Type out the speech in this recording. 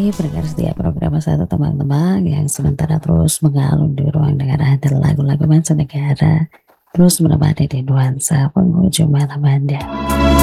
pendengar setia program Satu Teman-Teman yang sementara terus mengalun di ruang dengar Anda lagu-lagu mancanegara, terus menemani di nuansa penghujung malam Anda.